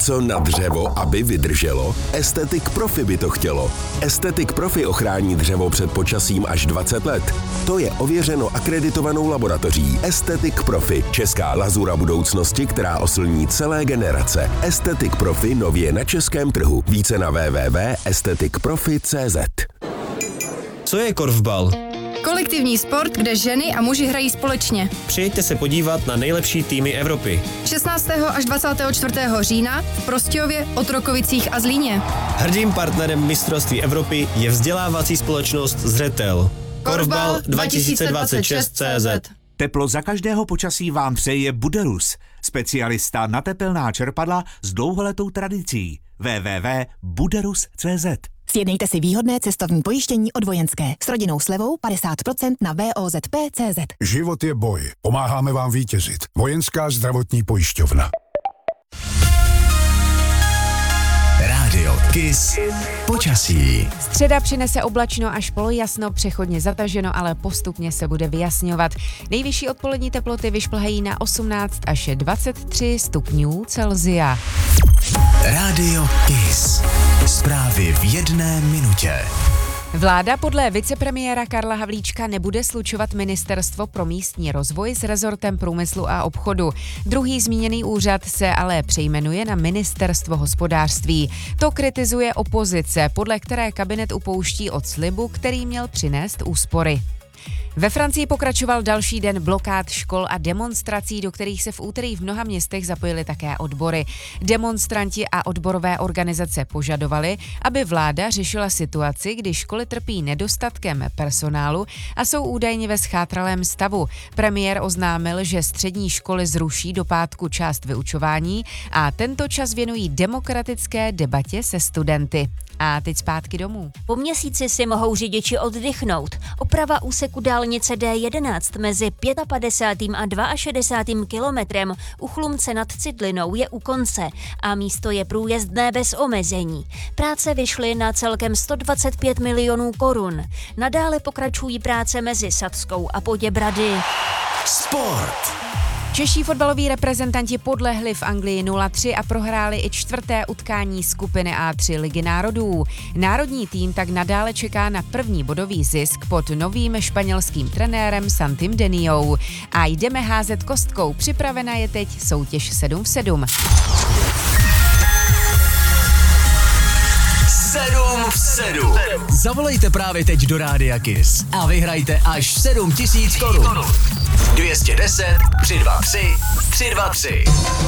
něco na dřevo, aby vydrželo? Aesthetic Profi by to chtělo. Aesthetic Profi ochrání dřevo před počasím až 20 let. To je ověřeno akreditovanou laboratoří. Aesthetic Profi, česká lazura budoucnosti, která oslní celé generace. Aesthetic Profi nově na českém trhu. Více na www.aestheticprofi.cz. Co je korfbal? Kolektivní sport, kde ženy a muži hrají společně. Přijďte se podívat na nejlepší týmy Evropy. 16. až 24. října v Prostějově, Otrokovicích a Zlíně. Hrdým partnerem mistrovství Evropy je vzdělávací společnost Zřetel. Korfbal 2026.cz. Teplo za každého počasí vám přeje Buderus, specialista na tepelná čerpadla s dlouholetou tradicí. www.buderus.cz. Sjednejte si výhodné cestovní pojištění od Vojenské s rodinnou slevou 50% na VOZP.cz. Život je boj. Pomáháme vám vítězit. Vojenská zdravotní pojišťovna. Rádio Kiss. Počasí. Středa přinese oblačno až polojasno, přechodně zataženo, ale postupně se bude vyjasňovat. Nejvyšší odpolední teploty vyšplhají na 18 až 23 stupňů Celsia. Rádio Kiss. Zprávy v 1 minutě. Vláda podle vicepremiéra Karla Havlíčka nebude slučovat Ministerstvo pro místní rozvoj s rezortem průmyslu a obchodu. Druhý zmíněný úřad se ale přejmenuje na Ministerstvo hospodářství. To kritizuje opozice, podle které kabinet upouští od slibu, který měl přinést úspory. Ve Francii pokračoval další den blokád škol a demonstrací, do kterých se v úterý v mnoha městech zapojily také odbory. Demonstranti a odborové organizace požadovali, aby vláda řešila situaci, kdy školy trpí nedostatkem personálu a jsou údajně ve schátralém stavu. Premiér oznámil, že střední školy zruší do pátku část vyučování a tento čas věnují demokratické debatě se studenty. A teď zpátky domů. Po měsíci si mohou řidiči oddychnout. Oprava úseku dálnice D11 mezi 55. a 62. kilometrem u Chlumce nad Cidlinou je u konce a místo je průjezdné bez omezení. Práce vyšly na celkem 125 milionů korun. Nadále pokračují práce mezi Sadskou a Poděbrady. Sport. Čeští fotbaloví reprezentanti podlehli v Anglii 0-3 a prohráli i čtvrté utkání skupiny A3 Ligy národů. Národní tým tak nadále čeká na první bodový zisk pod novým španělským trenérem Santim Deniou. A jdeme házet kostkou, připravena je teď soutěž 7 v 7. 7 v 7. Zavolejte právě teď do Rádia Kiss a vyhrajte až 7 000 korun. 210 323 323.